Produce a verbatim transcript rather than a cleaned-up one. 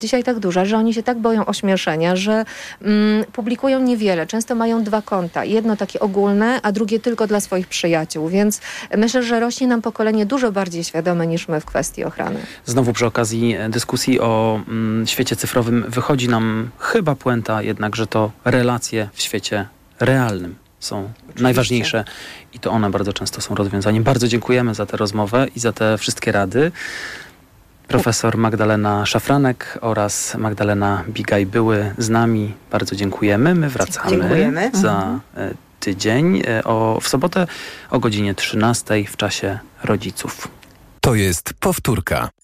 dzisiaj tak duża, że oni się tak boją ośmieszenia, że mm, publikują niewiele. Często mają dwa konta. Jedno takie ogólne, a drugie tylko dla swoich przyjaciół. Więc myślę, że rośnie nam pokolenie dużo bardziej świadome niż my w kwestii ochrony. Znowu przy okazji dyskusji o mm, świecie cyfrowym wychodzi nam chyba puenta jednak, że to relacje w świecie realnym są Oczywiście. najważniejsze i to one bardzo często są rozwiązaniem. Bardzo dziękujemy za tę rozmowę i za te wszystkie rady. Profesor Magdalena Szafranek oraz Magdalena Bigaj były z nami. Bardzo dziękujemy. My wracamy Dziękujemy. za tydzień o, w sobotę o godzinie trzynastej w czasie rodziców. To jest powtórka.